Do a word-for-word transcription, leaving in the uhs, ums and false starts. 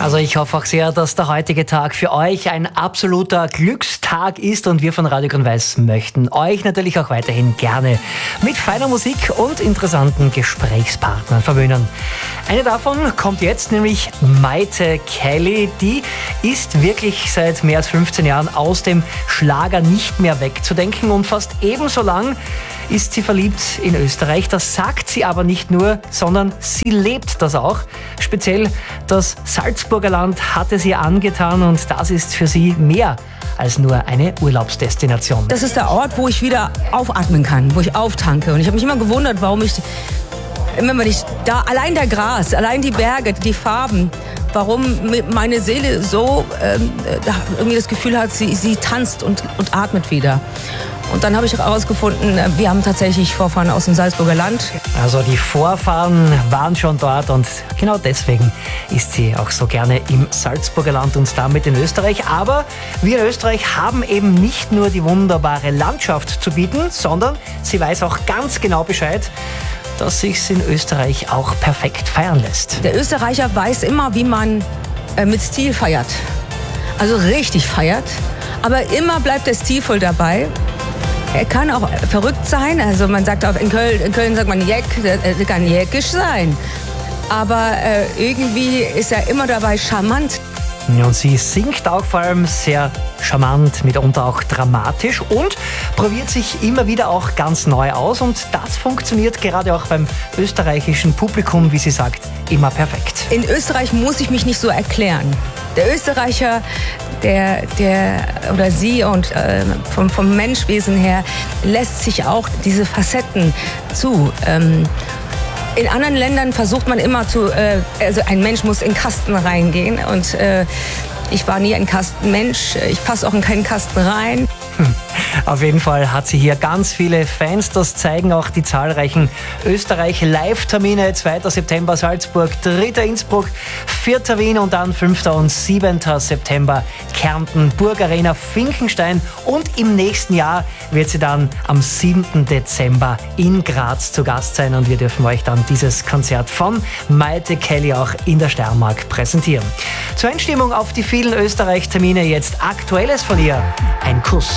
Also ich hoffe auch sehr, dass der heutige Tag für euch ein absoluter Glückstag ist und wir von Radio Grün-Weiß möchten euch natürlich auch weiterhin gerne mit feiner Musik und interessanten Gesprächspartnern verwöhnen. Eine davon kommt jetzt, nämlich Mayte Kelly. Die ist wirklich seit mehr als fünfzehn Jahren aus dem Schlager nicht mehr wegzudenken und fast ebenso lang ist sie verliebt in Österreich. Das sagt sie aber nicht nur, sondern sie lebt das auch. Speziell das Salzburger Land hat es ihr angetan und das ist für sie mehr als nur eine Urlaubsdestination. Das ist der Ort, wo ich wieder aufatmen kann, wo ich auftanke. Und ich habe mich immer gewundert, warum ich, immer wenn ich da, allein der Gras, allein die Berge, die Farben, warum meine Seele so ähm, irgendwie das Gefühl hat, sie, sie tanzt und, und atmet wieder. Und dann habe ich herausgefunden, wir haben tatsächlich Vorfahren aus dem Salzburger Land. Also die Vorfahren waren schon dort und genau deswegen ist sie auch so gerne im Salzburger Land und damit in Österreich. Aber wir in Österreich haben eben nicht nur die wunderbare Landschaft zu bieten, sondern sie weiß auch ganz genau Bescheid, dass sich's in Österreich auch perfekt feiern lässt. Der Österreicher weiß immer, wie man äh, mit Stil feiert. Also richtig feiert. Aber immer bleibt der stilvoll dabei. Er kann auch verrückt sein, also man sagt auch in Köln, in Köln sagt man Jeck, der kann jäckisch sein. Aber äh, irgendwie ist er immer dabei charmant. Und sie singt auch vor allem sehr charmant, mitunter auch dramatisch und probiert sich immer wieder auch ganz neu aus. Und das funktioniert gerade auch beim österreichischen Publikum, wie sie sagt, immer perfekt. In Österreich muss ich mich nicht so erklären. Der Österreicher, der, der oder sie und äh, vom, vom Menschwesen her lässt sich auch diese Facetten zu. Ähm, In anderen Ländern versucht man immer zu, äh, also ein Mensch muss in Kasten reingehen und äh, ich war nie ein Kastenmensch, ich passe auch in keinen Kasten rein. Hm. Auf jeden Fall hat sie hier ganz viele Fans, das zeigen auch die zahlreichen Österreich-Live-Termine. zweiter September Salzburg, dritter Innsbruck, vierter Wien und dann fünfter und siebter September Kärnten, Burgarena, Finkenstein und im nächsten Jahr wird sie dann am siebten Dezember in Graz zu Gast sein und wir dürfen euch dann dieses Konzert von Mayte Kelly auch in der Steiermark präsentieren. Zur Einstimmung auf die vielen Österreich-Termine jetzt Aktuelles von ihr, ein Kuss.